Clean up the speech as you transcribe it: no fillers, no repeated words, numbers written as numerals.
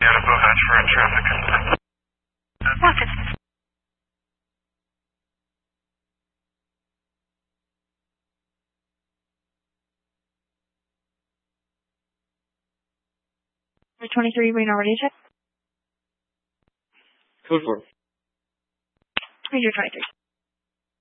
Yeah, go ahead for a traffic concern. What's it? The 23 Reno ready to check? Code 4. Major 23.